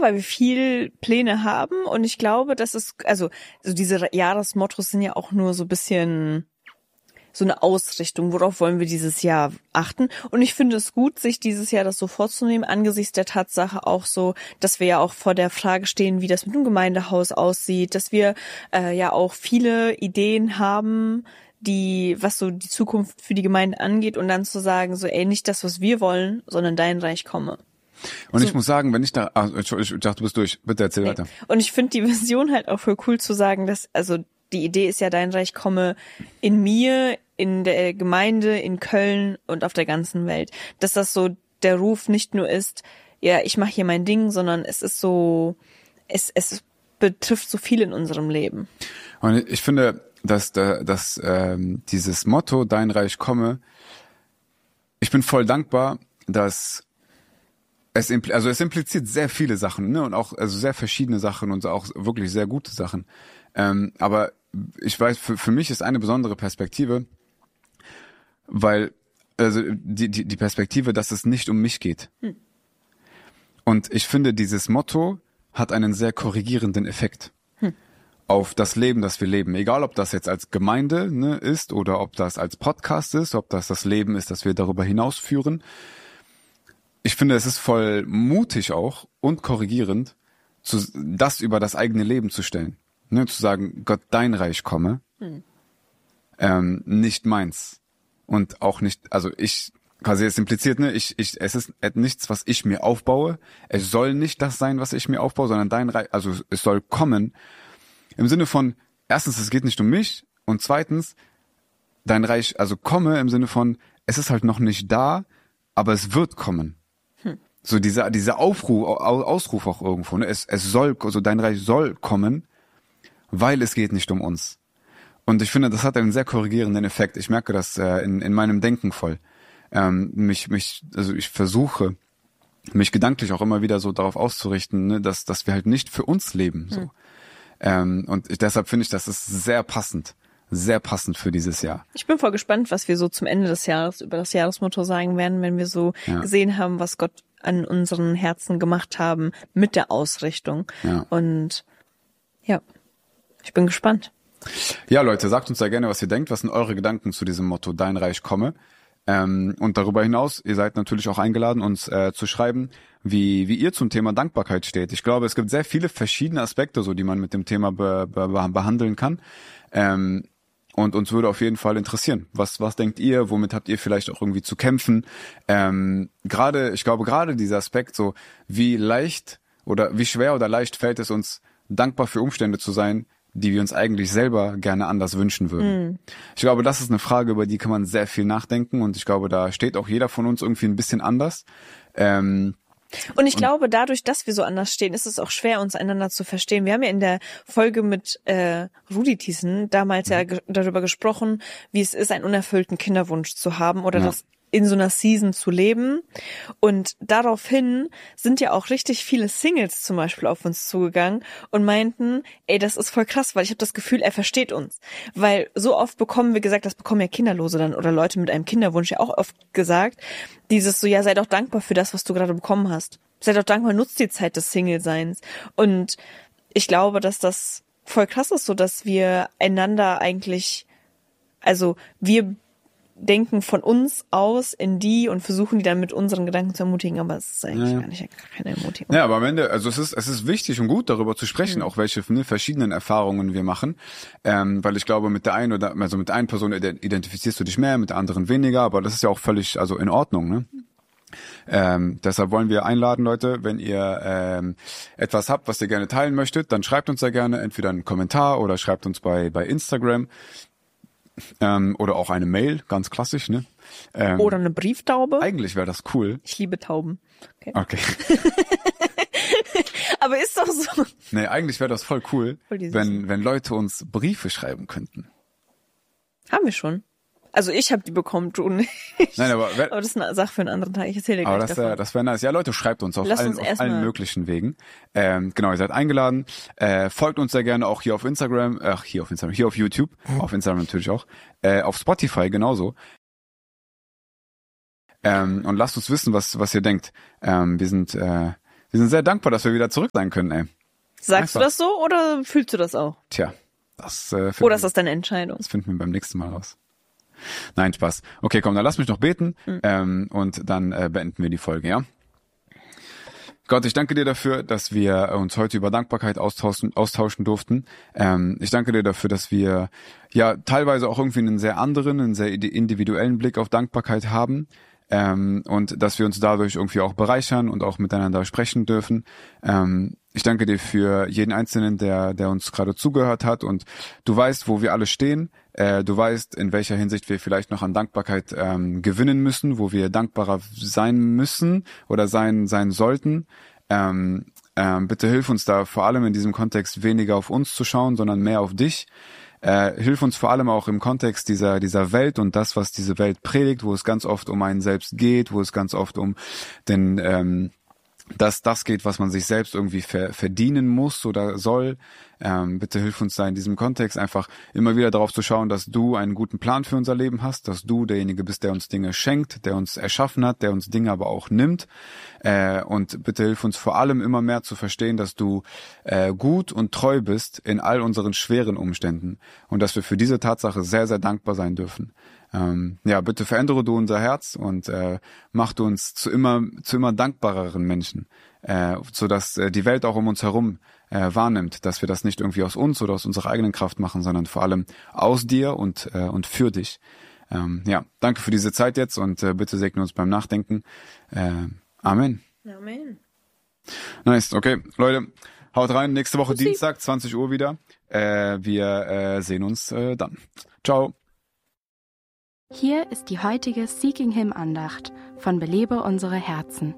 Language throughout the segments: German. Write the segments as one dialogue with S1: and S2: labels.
S1: weil wir viel Pläne haben und ich glaube, dass es, also diese Jahresmottos sind ja auch nur so ein bisschen so eine Ausrichtung, worauf wollen wir dieses Jahr achten. Und ich finde es gut, sich dieses Jahr das so vorzunehmen, angesichts der Tatsache auch so, dass wir ja auch vor der Frage stehen, wie das mit dem Gemeindehaus aussieht, dass wir ja auch viele Ideen haben, was so die Zukunft für die Gemeinde angeht und dann zu sagen, so nicht das, was wir wollen, sondern dein Reich komme.
S2: Und so. Ich muss sagen, wenn ich da, ich dachte, du bist durch, bitte erzähl weiter.
S1: Und ich finde die Vision halt auch voll cool zu sagen, dass, also die Idee ist ja, dein Reich komme in mir, in der Gemeinde, in Köln und auf der ganzen Welt. Dass das so der Ruf nicht nur ist, ja, ich mache hier mein Ding, sondern es ist so, es betrifft so viel in unserem Leben.
S2: Und ich finde, dass dieses Motto, dein Reich komme, ich bin voll dankbar, dass es impliziert sehr viele Sachen, ne, und auch also sehr verschiedene Sachen und auch wirklich sehr gute Sachen. Aber ich weiß, für mich ist eine besondere Perspektive, weil also die Perspektive, dass es nicht um mich geht. Und ich finde, dieses Motto hat einen sehr korrigierenden Effekt auf das Leben, das wir leben. Egal, ob das jetzt als Gemeinde, ne, ist oder ob das als Podcast ist, ob das Leben ist, das wir darüber hinaus führen. Ich finde, es ist voll mutig auch und korrigierend, das über das eigene Leben zu stellen. Ne, zu sagen, Gott, dein Reich komme, nicht meins. Und auch nicht, also ich, quasi es impliziert, ne, es ist nichts, was ich mir aufbaue. Es soll nicht das sein, was ich mir aufbaue, sondern dein Reich, also es soll kommen. Im Sinne von, erstens, es geht nicht um mich und zweitens, dein Reich, also komme im Sinne von, es ist halt noch nicht da, aber es wird kommen. So dieser Ausruf auch irgendwo, ne? Es soll, also dein Reich soll kommen, weil es geht nicht um uns. Und ich finde, das hat einen sehr korrigierenden Effekt. Ich merke das in meinem Denken voll. Also ich versuche, mich gedanklich auch immer wieder so darauf auszurichten, ne, dass wir halt nicht für uns leben. So. Und deshalb finde ich, das ist sehr passend für dieses Jahr.
S1: Ich bin voll gespannt, was wir so zum Ende des Jahres über das Jahresmotto sagen werden, wenn wir so gesehen haben, was Gott an unseren Herzen gemacht haben mit der Ausrichtung.
S2: Ja.
S1: Und ja, ich bin gespannt.
S2: Ja, Leute, sagt uns da gerne, was ihr denkt. Was sind eure Gedanken zu diesem Motto, dein Reich komme? Und darüber hinaus, ihr seid natürlich auch eingeladen, uns zu schreiben, wie ihr zum Thema Dankbarkeit steht. Ich glaube, es gibt sehr viele verschiedene Aspekte, so die man mit dem Thema behandeln kann. Und uns würde auf jeden Fall interessieren, was denkt ihr, womit habt ihr vielleicht auch irgendwie zu kämpfen? Ich glaube gerade dieser Aspekt, so wie leicht oder wie schwer oder leicht fällt es uns, dankbar für Umstände zu sein, die wir uns eigentlich selber gerne anders wünschen würden. Ich glaube, das ist eine Frage, über die kann man sehr viel nachdenken und ich glaube, da steht auch jeder von uns irgendwie ein bisschen anders.
S1: Und ich glaube, dadurch, dass wir so anders stehen, ist es auch schwer, uns einander zu verstehen. Wir haben ja in der Folge mit Rudi Thiessen damals ja darüber gesprochen, wie es ist, einen unerfüllten Kinderwunsch zu haben oder das in so einer Season zu leben. Und daraufhin sind ja auch richtig viele Singles zum Beispiel auf uns zugegangen und meinten, ey, das ist voll krass, weil ich habe das Gefühl, er versteht uns. Weil so oft bekommen wir gesagt, das bekommen ja Kinderlose dann oder Leute mit einem Kinderwunsch ja auch oft gesagt, dieses so, ja, sei doch dankbar für das, was du gerade bekommen hast. Sei doch dankbar, nutzt die Zeit des Single-Seins. Und ich glaube, dass das voll krass ist, so dass wir einander eigentlich, also wir denken von uns aus in die und versuchen die dann mit unseren Gedanken zu ermutigen, aber es ist eigentlich gar keine Ermutigung.
S2: Ja, aber am Ende, also es ist wichtig und gut, darüber zu sprechen, auch welche verschiedenen Erfahrungen wir machen, weil ich glaube, mit der einen Person identifizierst du dich mehr, mit der anderen weniger, aber das ist ja auch völlig, also in Ordnung, ne? Deshalb wollen wir einladen, Leute, wenn ihr etwas habt, was ihr gerne teilen möchtet, dann schreibt uns da gerne entweder einen Kommentar oder schreibt uns bei Instagram. Oder auch eine Mail, ganz klassisch, ne?
S1: Oder eine Brieftaube.
S2: Eigentlich wäre das cool.
S1: Ich liebe Tauben. Okay. Aber ist doch so.
S2: Nee, eigentlich wäre das voll cool, wenn Leute uns Briefe schreiben könnten.
S1: Haben wir schon. Also ich habe die bekommen, du nicht.
S2: Nein, aber
S1: das ist eine Sache für einen anderen Tag. Ich erzähle dir gleich davon.
S2: Aber das wäre nice. Ja, Leute, schreibt uns auf allen möglichen Wegen. Genau, ihr seid eingeladen. Folgt uns sehr gerne auch hier auf Instagram. Hier auf YouTube. Auf Instagram natürlich auch. Auf Spotify genauso. Und lasst uns wissen, was ihr denkt. Wir sind Wir sind sehr dankbar, dass wir wieder zurück sein können, ey.
S1: Sagst du das so oder fühlst du das auch?
S2: Tja, das
S1: oder ist das deine Entscheidung?
S2: Das finden wir beim nächsten Mal raus. Nein, Spaß. Okay, komm, dann lass mich noch beten und dann beenden wir die Folge, ja? Gott, ich danke dir dafür, dass wir uns heute über Dankbarkeit austauschen durften. Ich danke dir dafür, dass wir ja teilweise auch irgendwie einen sehr individuellen Blick auf Dankbarkeit haben. Und dass wir uns dadurch irgendwie auch bereichern und auch miteinander sprechen dürfen. Ich danke dir für jeden Einzelnen, der uns gerade zugehört hat, und du weißt, wo wir alle stehen. Du weißt, in welcher Hinsicht wir vielleicht noch an Dankbarkeit gewinnen müssen, wo wir dankbarer sein müssen oder sein sollten. Bitte hilf uns da vor allem in diesem Kontext weniger auf uns zu schauen, sondern mehr auf dich. Hilf uns vor allem auch im Kontext dieser Welt und das, was diese Welt predigt, wo es ganz oft um einen selbst geht, wo es ganz oft um das geht, was man sich selbst irgendwie verdienen muss oder soll. Bitte hilf uns da in diesem Kontext einfach immer wieder darauf zu schauen, dass du einen guten Plan für unser Leben hast, dass du derjenige bist, der uns Dinge schenkt, der uns erschaffen hat, der uns Dinge aber auch nimmt. Und bitte hilf uns vor allem immer mehr zu verstehen, dass du gut und treu bist in all unseren schweren Umständen und dass wir für diese Tatsache sehr, sehr dankbar sein dürfen. Ja, bitte verändere du unser Herz und mach uns zu immer dankbareren Menschen, sodass die Welt auch um uns herum wahrnimmt, dass wir das nicht irgendwie aus uns oder aus unserer eigenen Kraft machen, sondern vor allem aus dir und für dich. Ja, danke für diese Zeit jetzt und bitte segne uns beim Nachdenken. Amen.
S1: Amen.
S2: Nice, okay, Leute, haut rein. Nächste Woche Dienstag, 20 Uhr wieder. Wir sehen uns dann. Ciao.
S3: Hier ist die heutige Seeking Him Andacht von Belebe unsere Herzen.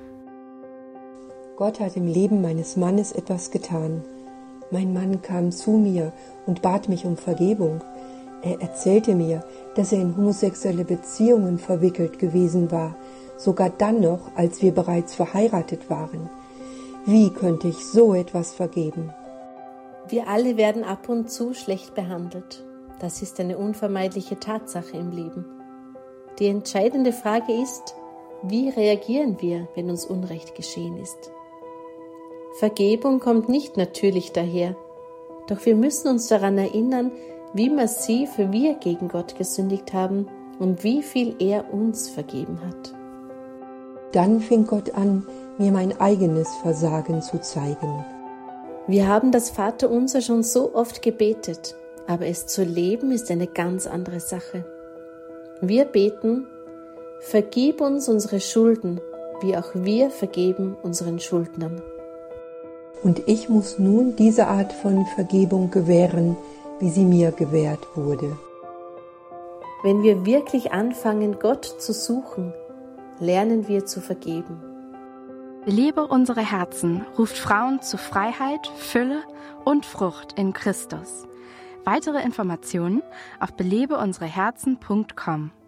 S4: Gott hat im Leben meines Mannes etwas getan. Mein Mann kam zu mir und bat mich um Vergebung. Er erzählte mir, dass er in homosexuelle Beziehungen verwickelt gewesen war, sogar dann noch, als wir bereits verheiratet waren. Wie könnte ich so etwas vergeben?
S5: Wir alle werden ab und zu schlecht behandelt. Das ist eine unvermeidliche Tatsache im Leben. Die entscheidende Frage ist, wie reagieren wir, wenn uns Unrecht geschehen ist? Vergebung kommt nicht natürlich daher, doch wir müssen uns daran erinnern, wie massiv wir gegen Gott gesündigt haben und wie viel er uns vergeben hat.
S4: Dann fing Gott an, mir mein eigenes Versagen zu zeigen.
S5: Wir haben das Vaterunser schon so oft gebetet, aber es zu leben ist eine ganz andere Sache. Wir beten, vergib uns unsere Schulden, wie auch wir vergeben unseren Schuldnern.
S4: Und ich muss nun diese Art von Vergebung gewähren, wie sie mir gewährt wurde.
S5: Wenn wir wirklich anfangen, Gott zu suchen, lernen wir zu vergeben.
S3: Belebe unsere Herzen ruft Frauen zu Freiheit, Fülle und Frucht in Christus. Weitere Informationen auf belebeunsereherzen.com.